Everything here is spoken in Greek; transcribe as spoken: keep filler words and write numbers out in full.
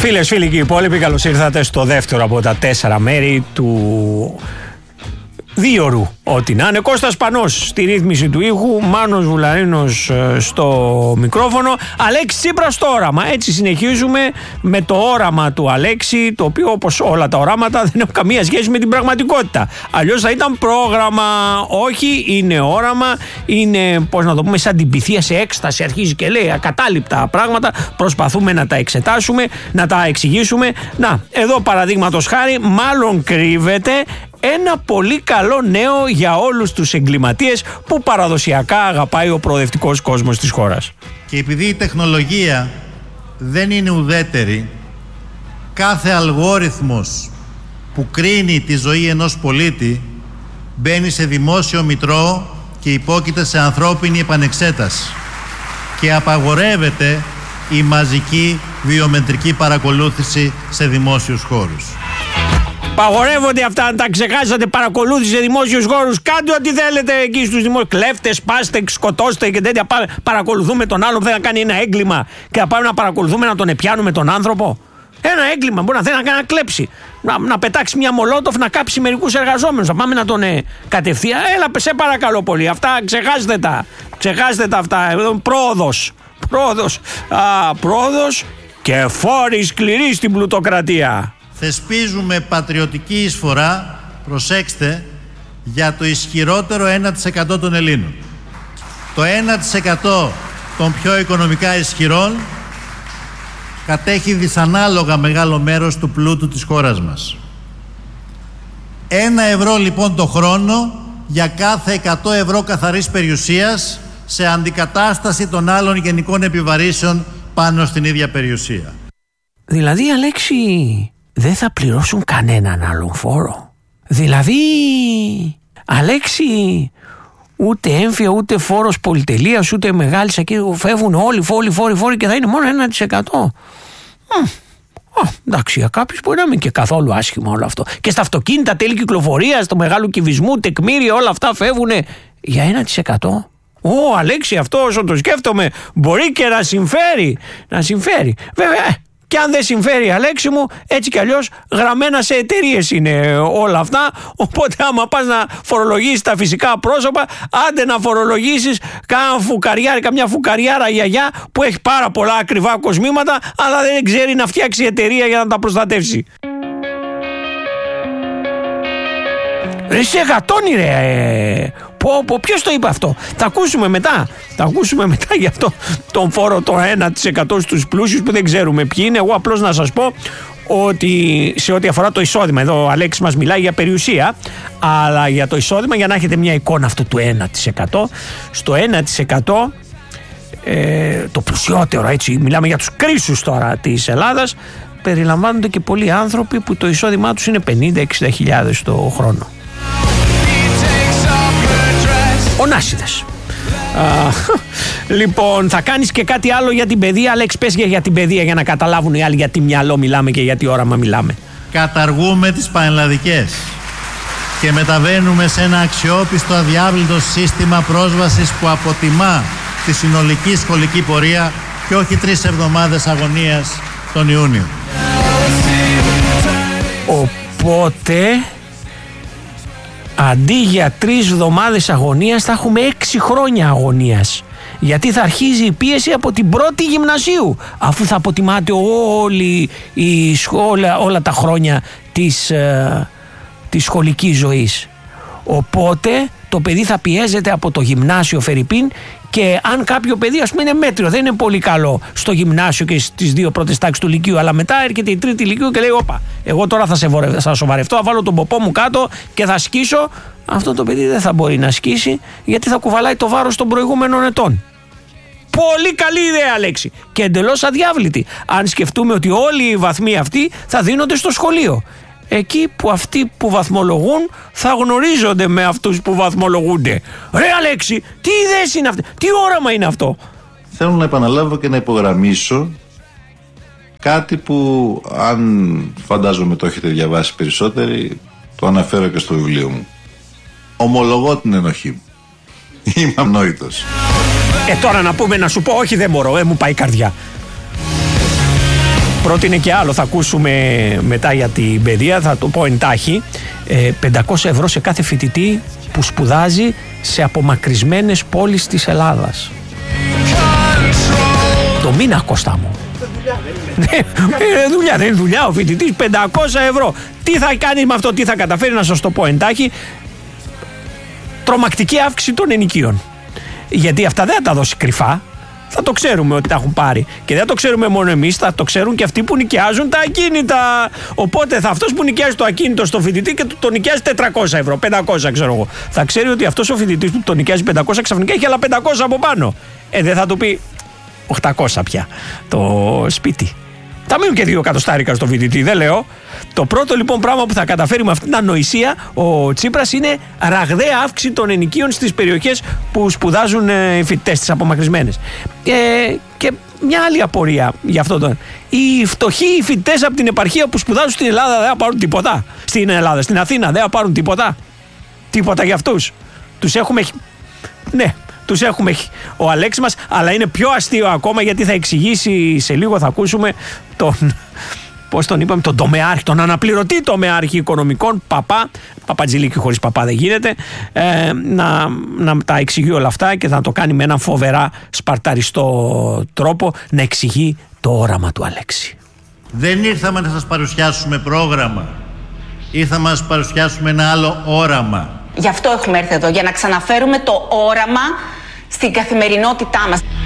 Φίλες, φίλοι και υπόλοιποι, καλώς ήρθατε στο δεύτερο από τα τέσσερα μέρη του δίωρου. Ό,τι να είναι. Κώστας Πανός στη ρύθμιση του ήχου, Μάνος Βουλαρίνος στο μικρόφωνο, Αλέξη Τσίπρας στο όραμα. Έτσι συνεχίζουμε με το όραμα του Αλέξη, το οποίο όπως όλα τα οράματα δεν έχουν καμία σχέση με την πραγματικότητα. Αλλιώς θα ήταν πρόγραμμα. Όχι, είναι όραμα, είναι, πώς να το πούμε, σαν την πυθία σε έκσταση. Αρχίζει και λέει ακατάληπτα πράγματα. Προσπαθούμε να τα εξετάσουμε, να τα εξηγήσουμε. Να, εδώ παραδείγματος χάρη, μάλλον κρύβεται ένα πολύ καλό νέο για όλους τους εγκληματίες που παραδοσιακά αγαπάει ο προοδευτικός κόσμος της χώρας. Και επειδή η τεχνολογία δεν είναι ουδέτερη, κάθε αλγόριθμος που κρίνει τη ζωή ενός πολίτη μπαίνει σε δημόσιο μητρό και υπόκειται σε ανθρώπινη επανεξέταση και απαγορεύεται η μαζική βιομετρική παρακολούθηση σε δημόσιους χώρους. Παγορεύονται αυτά, αν τα ξεχάσατε, παρακολούθηση σε δημόσιους χώρους. Κάντε ό,τι θέλετε εκεί στους δημόσιους. Κλέφτες, πάστε, σκοτώστε και τέτοια. Παρακολουθούμε τον άλλο που θέλει να κάνει ένα έγκλημα και να πάμε να παρακολουθούμε να τον επιάνουμε τον άνθρωπο. Ένα έγκλημα μπορεί να θέλει να, να κλέψει. Να, να πετάξει μια μολότοφ, να κάψει μερικούς εργαζόμενους. Να πάμε να τον ε, κατευθείαν. Έλα, σε παρακαλώ πολύ. Αυτά ξεχάστε τα. Ξεχάστε τα αυτά. Πρόοδος. Πρόοδος. Α, πρόοδος και φόροι σκληροί στην πλουτοκρατία. Θεσπίζουμε πατριωτική εισφορά, προσέξτε, για το ισχυρότερο ένα τοις εκατό των Ελλήνων. Το ένα τοις εκατό των πιο οικονομικά ισχυρών κατέχει δυσανάλογα μεγάλο μέρος του πλούτου της χώρας μας. Ένα ευρώ λοιπόν το χρόνο για κάθε εκατό ευρώ καθαρής περιουσίας σε αντικατάσταση των άλλων γενικών επιβαρύσεων πάνω στην ίδια περιουσία. Δηλαδή, Αλέξη, δεν θα πληρώσουν κανέναν άλλον φόρο. Δηλαδή, Αλέξη, ούτε έμφυα, ούτε φόρος πολυτελείας, ούτε μεγάλης ακίνητος. Φεύγουν όλοι, όλοι, φόροι, φόροι και θα είναι μόνο ένα τοις εκατό. Α, εντάξει, για κάποιους μπορεί να μην είναι και καθόλου άσχημα όλο αυτό. Και στα αυτοκίνητα, τέλη κυκλοφορίας, στο μεγάλο κυβισμού, τεκμήρια, όλα αυτά φεύγουν για ένα τοις εκατό. Ω, Αλέξη, αυτό όσο το σκέφτομαι μπορεί και να συμφέρει. Να συμφέρει. Βέβαια, και αν δεν συμφέρει, Αλέξη μου, έτσι κι αλλιώς γραμμένα σε εταιρείες είναι όλα αυτά. Οπότε άμα πας να φορολογήσεις τα φυσικά πρόσωπα, άντε να φορολογήσεις κάνα φουκαριάρι, καμιά φουκαριάρα γιαγιά που έχει πάρα πολλά ακριβά κοσμήματα, αλλά δεν ξέρει να φτιάξει εταιρεία για να τα προστατεύσει. Ρε σε γατώνει ρε. Ε. Πω, πω, ποιος το είπε αυτό? Θα ακούσουμε μετά. Θα ακούσουμε μετά για αυτό τον φόρο το ένα τοις εκατό στους πλούσιους που δεν ξέρουμε ποιοι είναι. Εγώ απλώς να σας πω ότι σε ό,τι αφορά το εισόδημα, εδώ ο Αλέξης μας μιλάει για περιουσία, αλλά για το εισόδημα, για να έχετε μια εικόνα αυτού του ένα τοις εκατό, στο ένα τοις εκατό ε, το πλουσιότερο, έτσι, μιλάμε για τους κρίσους τώρα της Ελλάδας, περιλαμβάνονται και πολλοί άνθρωποι που το εισόδημά τους είναι πενήντα με εξήντα χιλιάδες το χρόνο. Ονάσιδες. Λοιπόν, θα κάνεις και κάτι άλλο για την παιδεία, Αλέξη, πες για, για την παιδεία για να καταλάβουν οι άλλοι γιατί μυαλό μιλάμε και γιατί όραμα μιλάμε. Καταργούμε τις πανελλαδικές και μεταβαίνουμε σε ένα αξιόπιστο αδιάβλητο σύστημα πρόσβασης που αποτιμά τη συνολική σχολική πορεία και όχι τρεις εβδομάδες αγωνίας τον Ιούνιο. Οπότε αντί για τρεις εβδομάδες αγωνίας θα έχουμε έξι χρόνια αγωνίας. Γιατί θα αρχίζει η πίεση από την πρώτη γυμνασίου, αφού θα αποτιμάται όλη η σχόλα, όλα τα χρόνια της, ε, της σχολικής ζωής. Οπότε το παιδί θα πιέζεται από το γυμνάσιο φερρυπίν, και αν κάποιο παιδί, ας πούμε, είναι μέτριο, δεν είναι πολύ καλό στο γυμνάσιο και στις δύο πρώτες τάξεις του λυκείου, αλλά μετά έρχεται η τρίτη λυκείου και λέει: όπα, εγώ τώρα θα, σε βορε... θα σοβαρευτώ, θα βάλω τον ποπό μου κάτω και θα σκίσω. Αυτό το παιδί δεν θα μπορεί να σκίσει, γιατί θα κουβαλάει το βάρος των προηγούμενων ετών. Πολύ καλή ιδέα, Αλέξη. Και εντελώς αδιάβλητη. Αν σκεφτούμε ότι όλοι οι βαθμοί αυτοί θα δίνονται στο σχολείο. Εκεί που αυτοί που βαθμολογούν θα γνωρίζονται με αυτούς που βαθμολογούνται. Ρε Αλέξη, τι ιδέες είναι αυτές, τι όραμα είναι αυτό? Θέλω να επαναλάβω και να υπογραμμίσω κάτι που, αν φαντάζομαι το έχετε διαβάσει περισσότεροι, το αναφέρω και στο βιβλίο μου. Ομολογώ την ενοχή μου. Είμαι ανόητος. Ε τώρα να πούμε, να σου πω όχι δεν μπορώ, ε, μου πάει η καρδιά. πρότεινε και άλλο, θα ακούσουμε μετά για την παιδεία, θα το πω εντάχει. ε, πεντακόσια ευρώ σε κάθε φοιτητή που σπουδάζει σε απομακρυσμένες πόλεις της Ελλάδας. Το μήνα, Κώστα μου. Είναι δουλειά, δεν είναι δουλειά. Ο φοιτητής πεντακόσια ευρώ. Τι θα κάνει με αυτό, τι θα καταφέρει, να σας το πω εντάχει. Τρομακτική αύξηση των ενοικίων. Γιατί αυτά δεν θα τα δώσει κρυφά. Θα το ξέρουμε ότι τα έχουν πάρει. Και δεν το ξέρουμε μόνο εμείς, θα το ξέρουν και αυτοί που νοικιάζουν τα ακίνητα. Οπότε θα αυτός που νοικιάζει το ακίνητο στο φοιτητή και το νοικιάζει τετρακόσια ευρώ, πεντακόσια ξέρω εγώ, θα ξέρει ότι αυτός ο φοιτητής που το νοικιάζει πεντακόσια ξαφνικά έχει άλλα πεντακόσια από πάνω. Ε, δεν θα του πει οκτακόσια πια το σπίτι. Θα μείνουν και δύο εκατοστάρικα στο φοιτητή, δεν λέω. Το πρώτο λοιπόν πράγμα που θα καταφέρει με αυτήν την ανοησία ο Τσίπρας είναι ραγδαία αύξηση των ενοικίων στις περιοχές που σπουδάζουν οι φοιτητές, τις απομακρυσμένες. Ε, και μια άλλη απορία για αυτό το. Οι φτωχοί οι φοιτητές από την επαρχία που σπουδάζουν στην Ελλάδα δεν θα πάρουν τίποτα. Στην Ελλάδα, στην Αθήνα δεν θα πάρουν τίποτα. Τίποτα για αυτούς. Τους έχουμε. Ναι. Τους έχουμε ο Αλέξης μας, αλλά είναι πιο αστείο ακόμα γιατί θα εξηγήσει σε λίγο, θα ακούσουμε τον, πώς τον είπαμε, τον τομεάρχη, τον αναπληρωτή τομεάρχη οικονομικών, Παπά, Παπατζηλίκη χωρίς Παπά δεν γίνεται, ε, να, να τα εξηγεί όλα αυτά και θα το κάνει με έναν φοβερά σπαρταριστό τρόπο, να εξηγεί το όραμα του Αλέξη. Δεν ήρθαμε να σας παρουσιάσουμε πρόγραμμα, ήρθαμε να σας παρουσιάσουμε ένα άλλο όραμα. Γι' αυτό έχουμε έρθει εδώ, για να ξαναφέρουμε το όραμα στην καθημερινότητά μας.